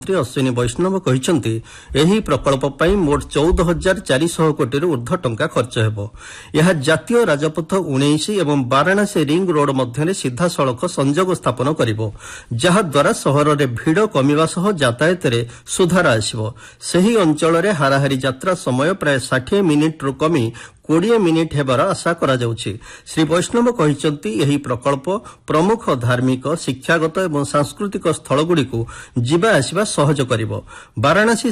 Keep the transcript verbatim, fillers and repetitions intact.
मंत्री अश्विनी वैष्णव कहते ଏହି ପ୍ରକଳ୍ପ ପାଇଁ ମୋଟ ଚଉଦ ହଜାର ଚାରିଶହ କୋଟିରୁ ଊର୍ଦ୍ଧ୍ବ ଟଙ୍କା ଖର୍ଚ୍ଚ ହେବ। ଏହା ଜାତୀୟ ରାଜପଥ ଉଣେଇଶ ଏବଂ ବାରାଣାସୀ ରିଙ୍ଗ ରୋଡ ମଧ୍ୟରେ ସିଧାସଳଖ ସଂଯୋଗ ସ୍ଥାପନ କରିବ, ଯାହାଦ୍ୱାରା ସହରରେ ଭିଡ଼ କମିବା ସହ ଯାତାୟାତରେ ସୁଧାର ଆସିବ। ସେହି ଅଞ୍ଚଳରେ ହାରାହାରି ଯାତ୍ରା ସମୟ ପ୍ରାୟ ଷାଠିଏ ମିନିଟ୍ରୁ କମି କୋଡ଼ିଏ ମିନିଟ୍ ହେବାର ଆଶା କରାଯାଉଛି। ଶ୍ରୀ ବୈଷ୍ଣବ କହିଛନ୍ତି ଏହି ପ୍ରକଳ୍ପ ପ୍ରମୁଖ ଧାର୍ମିକ, ଶିକ୍ଷାଗତ ଏବଂ ସାଂସ୍କୃତିକ ସ୍ଥଳଗୁଡ଼ିକୁ ଯିବା ଆସିବା ସହଜ କରିବ। ବାରାଣାସୀ